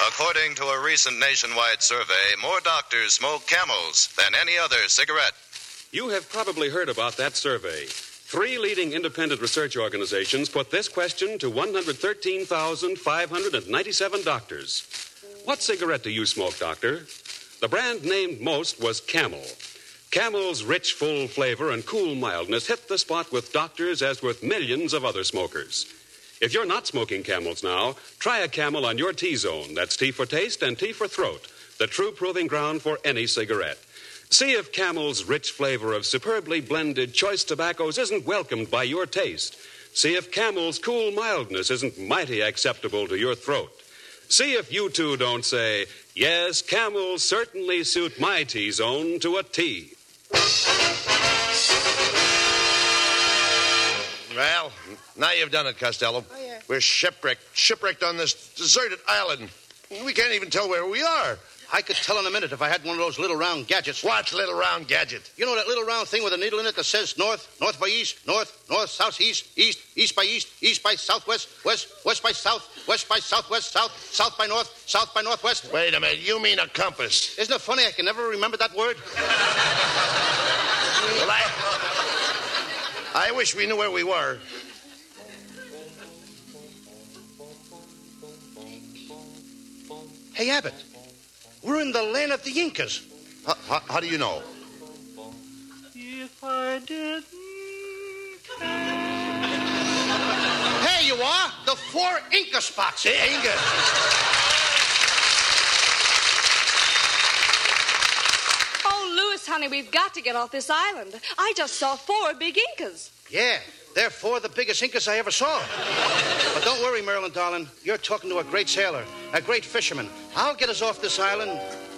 According to a recent nationwide survey, more doctors smoke Camels than any other cigarette. You have probably heard about that survey. 3 leading independent research organizations put this question to 113,597 doctors. What cigarette do you smoke, doctor? The brand named most was Camel. Camel's rich, full flavor and cool mildness hit the spot with doctors as with millions of other smokers. If you're not smoking Camels now, try a Camel on your T-zone. That's T for taste and T for throat, the true proving ground for any cigarette. See if Camel's rich flavor of superbly blended choice tobaccos isn't welcomed by your taste. See if Camel's cool mildness isn't mighty acceptable to your throat. See if you two don't say, yes, Camels certainly suit my T-zone to a T. Well, now you've done it, Costello. Oh, yeah. We're shipwrecked on this deserted island. We can't even tell where we are. I could tell in a minute if I had one of those little round gadgets. What little round gadget? You know that little round thing with a needle in it that says north by east, north, south, east by east by southwest, west by south, west by southwest, south by north, south by northwest? Wait a minute, you mean a compass? Isn't it funny I can never remember that word? Well, I wish we knew where we were. Hey, Abbott, we're in the land of the Incas. How do you know? If I didn't care. There you are, the 4 Inca spots. The Incas. Oh, Louis, honey, we've got to get off this island. I just saw 4 big Incas. Yeah, they're 4 of the biggest Incas I ever saw. But don't worry, Marilyn, darling. You're talking to a great sailor, a great fisherman. I'll get us off this island